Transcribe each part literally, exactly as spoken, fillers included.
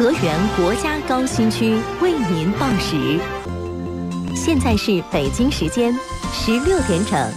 河源国家高新区为您报时，现在是北京时间十六点整。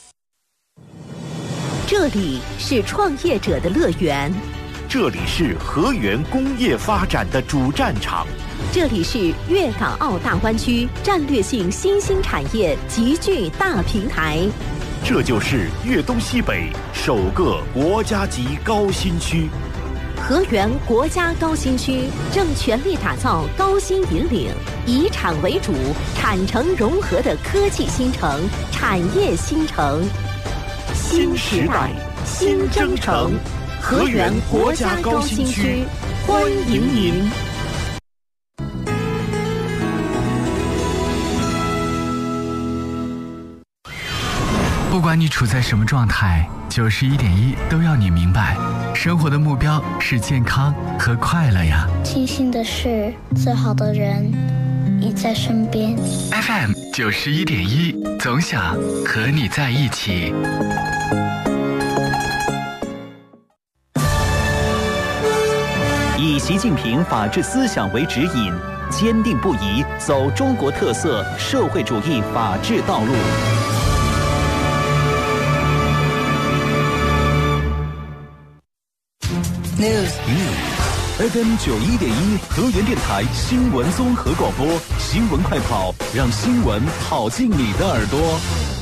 这里是创业者的乐园， 这里是河源工业发展的主战场， 这里是粤港澳大湾区战略性新兴产业集聚大平台， 这就是粤东西北首个国家级高新区。 河源国家高新区正全力打造高新引领、以产为主、产城融合的科技新城、产业新城。新时代，新征程，河源国家高新区，欢迎您。 不管你处在什么状态，九十一点一都要你明白，生活的目标是健康和快乐呀。 庆幸的是，最好的人已在身边。 F M 九十一点一，总想和你在一起。 以习近平法治思想为指引，坚定不移走中国特色社会主义法治道路。 News F M 九一点一河源电台新闻综合广播，新闻快跑，让新闻跑进你的耳朵。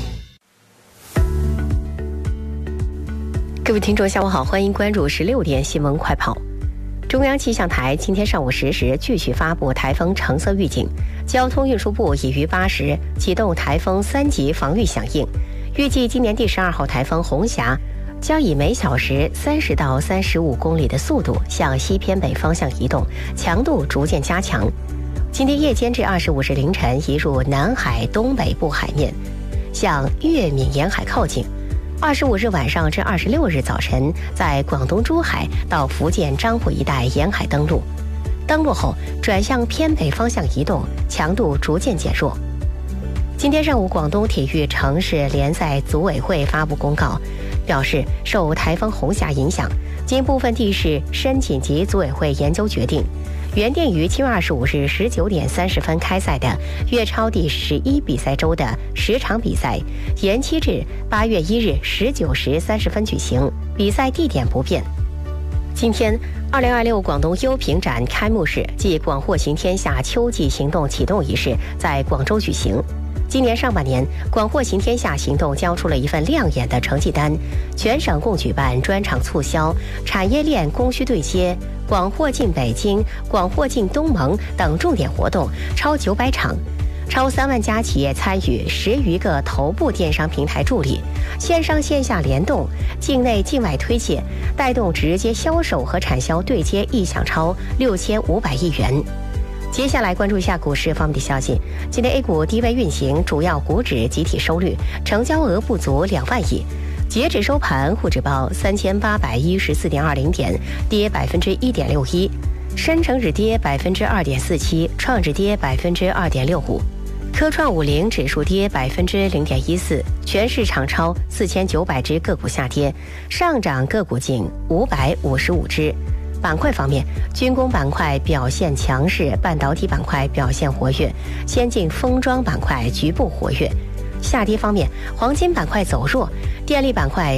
各位听众，下午好，欢迎关注十六点新闻快跑。中央气象台今天上午十时继续发布台风橙色预警，交通运输部已于八时启动台风三级防御响应，预计今年第十二号台风红霞将以每小时三十到三十五公里的速度向西偏北方向移动，强度逐渐加强。今天夜间至二十五日凌晨移入南海东北部海面，向粤闽沿海靠近。二十五日晚上至二十六日早晨，在广东珠海到福建漳浦一带沿海登陆，登陆后转向偏北方向移动，强度逐渐减弱。今天上午，广东体育城市联赛组委会发布公告，表示受台风红霞影响，经部分地市申紧急组委会研究决定，原定于七月二十五日十九点三十分开赛的粤超第十一比赛周的十场比赛，延期至八月一日十九时三十分举行，比赛地点不变。今天，二零二六广东优品展开幕式暨广货行天下秋季行动启动仪式在广州举行。今年上半年，广货行天下行动交出了一份亮眼的成绩单，全省共举办专场促销、产业链供需对接、广货进北京、广货进东盟等重点活动超九百场，超三万家企业参与，十余个头部电商平台助力，线上线下联动，境内境外推介，带动直接销售和产销对接意向超六千五百亿元。接下来关注一下股市方面的消息。今天 A 股低位运行，主要股指集体收率，成交额不足两万亿。截止收盘，沪指报三千八百一十四点二零点，跌百分之一点六一；深成指跌百分之二点四七，创指跌百分之二点六五，科创五零指数跌百分之零点一四。全市场超四千九百只个股下跌，上涨个股仅五百五十五只。板块方面，军工板块表现强势，半导体板块表现活跃，先进封装板块局部活跃。下跌方面，黄金板块走弱，电力板块